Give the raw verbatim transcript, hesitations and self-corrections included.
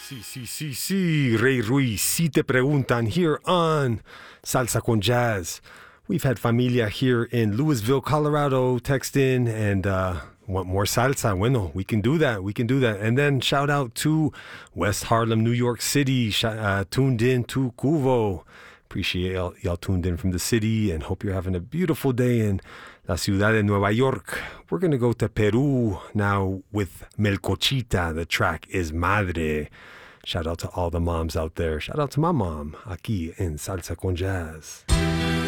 Sí, sí, sí, sí, Ray Ruiz, si te preguntan here on Salsa con Jazz. We've had familia here in Louisville, Colorado, text in and uh, want more salsa. Bueno, we can do that. We can do that. And then shout out to West Harlem, New York City, sh- uh, tuned in to Cuvo. Appreciate y'all, y'all tuned in from the city and hope you're having a beautiful day in La Ciudad de Nueva York. We're going to go to Peru now with Melcochita. The track is Madre. Shout out to all the moms out there. Shout out to my mom, aquí en Salsa con Jazz.